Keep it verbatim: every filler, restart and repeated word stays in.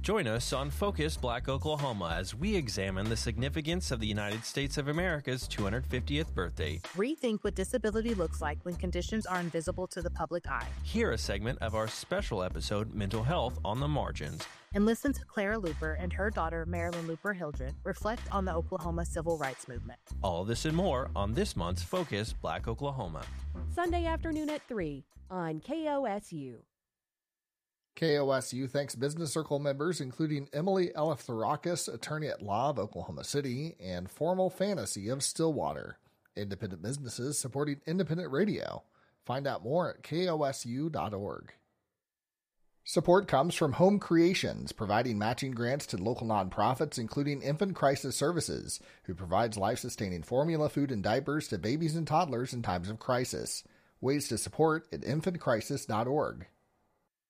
Join us on Focus Black Oklahoma as we examine the significance of the United States of America's two hundred fiftieth birthday. Rethink what disability looks like when conditions are invisible to the public eye. Hear a segment of our special episode, Mental Health on the Margins. And listen to Clara Luper and her daughter, Marilyn Luper Hildreth, reflect on the Oklahoma Civil Rights Movement. All this and more on this month's Focus Black Oklahoma. Sunday afternoon at three on K O S U. K O S U thanks Business Circle members, including Emily Eleftherakis, attorney at law of Oklahoma City, and Formal Fantasy of Stillwater. Independent businesses supporting independent radio. Find out more at K O S U dot org. Support comes from Home Creations, providing matching grants to local nonprofits, including Infant Crisis Services, who provides life-sustaining formula, food, and diapers to babies and toddlers in times of crisis. Ways to support at infant crisis dot org.